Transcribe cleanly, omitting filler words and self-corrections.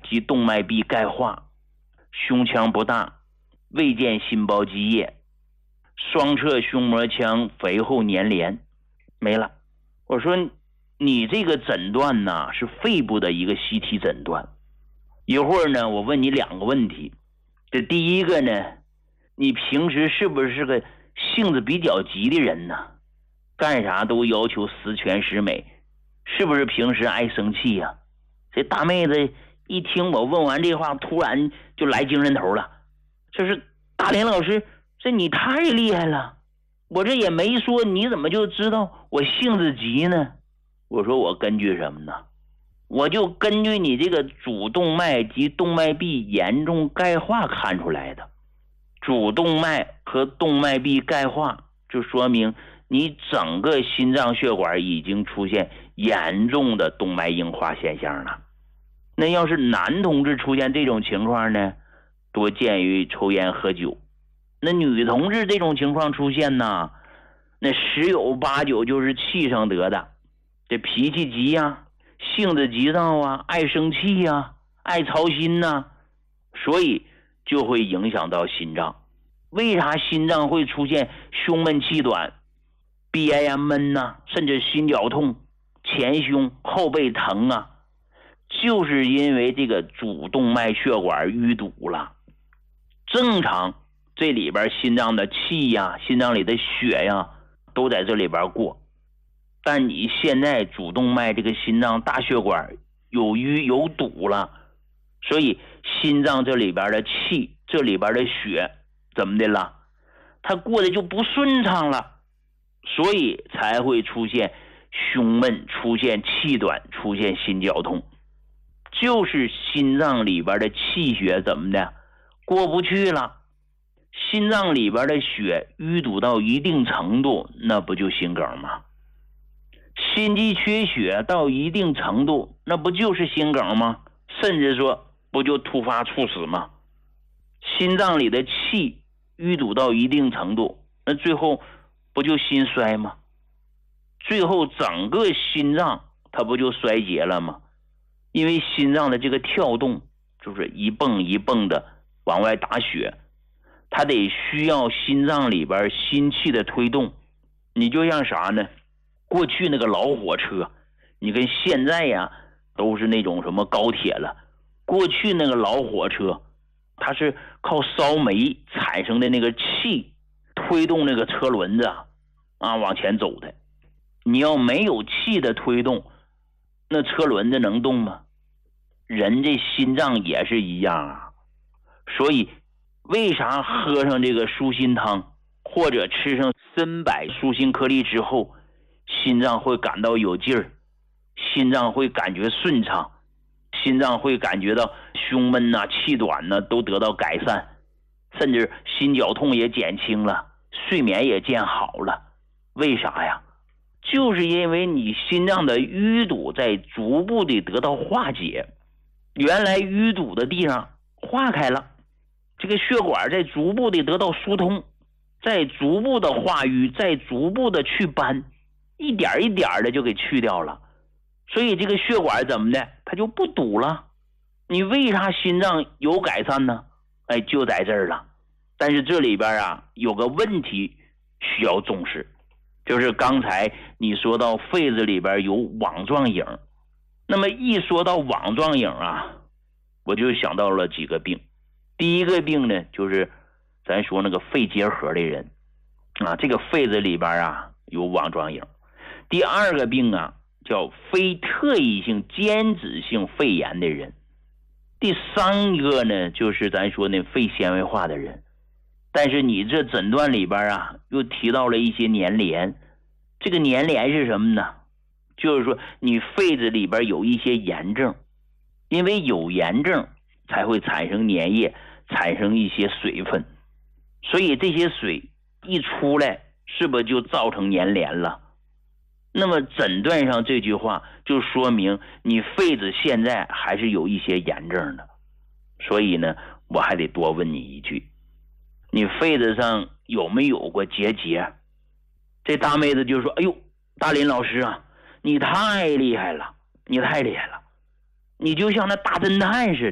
及动脉壁钙化，胸腔不大，未见心包积液，双侧胸膜腔肥厚粘连，没了。我说你这个诊断呢是肺部的一个CT诊断。一会儿呢我问你2个问题。这第一个呢，你平时是不是个性子比较急的人呢？干啥都要求十全十美，是不是平时爱生气呀？这大妹子一听我问完这话，突然就来精神头了。就是大林老师，这你太厉害了，我这也没说，你怎么就知道我性子急呢？我说我根据什么呢？我就根据你这个主动脉及动脉壁严重钙化看出来的。主动脉和动脉壁钙化，就说明你整个心脏血管已经出现严重的动脉硬化现象了。那要是男同志出现这种情况呢，多见于抽烟喝酒。那女同志这种情况出现呢，那10有8九就是气上得的。这脾气急呀，性子急躁啊，爱生气呀，爱操心呐，所以就会影响到心脏。为啥心脏会出现胸闷气短、憋呀闷呐，甚至心绞痛、前胸后背疼啊？就是因为这个主动脉血管淤堵了。正常这里边心脏的气呀，心脏里的血呀都在这里边过，但你现在主动脉这个心脏大血管有淤有堵了，所以心脏这里边的气，这里边的血怎么的了？它过得就不顺畅了，所以才会出现胸闷，出现气短，出现心绞痛。就是心脏里边的气血怎么的过不去了，心脏里边的血淤堵到一定程度，那不就心梗吗？心肌缺血到一定程度，那不就是心梗吗？甚至说不就突发猝死吗？心脏里的气淤堵到一定程度，那最后不就心衰吗？最后整个心脏它不就衰竭了吗？因为心脏的这个跳动就是一蹦一蹦的往外打血，它得需要心脏里边心气的推动。你就像啥呢？过去那个老火车，你跟现在呀都是那种什么高铁了。过去那个老火车，它是靠烧煤产生的那个气推动那个车轮子往前走的。你要没有气的推动，那车轮子能动吗？人这心脏也是一样啊。所以为啥喝上这个舒心汤或者吃上参柏舒心颗粒之后，心脏会感到有劲儿，心脏会感觉顺畅，心脏会感觉到胸闷呐、气短呐都得到改善，甚至心绞痛也减轻了，睡眠也见好了。为啥呀？就是因为你心脏的淤堵在逐步的得到化解，原来淤堵的地方化开了，这个血管在逐步的得到疏通，在逐步的化瘀，在逐步的祛斑，一点一点的就给去掉了。所以这个血管怎么的，它就不堵了。你为啥心脏有改善呢？就在这儿了。但是这里边有个问题需要重视，就是刚才你说到肺子里边有网状影。那么一说到网状影我就想到了几个病。第一个病呢，就是咱说那个肺结核的人这个肺子里边有网状影。第二个病叫非特异性间质性肺炎的人。第三个呢，就是咱说那肺纤维化的人。但是你这诊断里边又提到了一些粘连。这个粘连是什么呢？就是说你肺子里边有一些炎症，因为有炎症才会产生粘液，产生一些水分，所以这些水一出来，是不是就造成粘连了？那么诊断上这句话就说明你肺子现在还是有一些炎症的。所以呢，我还得多问你一句，你肺子上有没有过结节？这大妹子就说，哎呦，大林老师你太厉害了，你太厉害了，你就像那大侦探似的。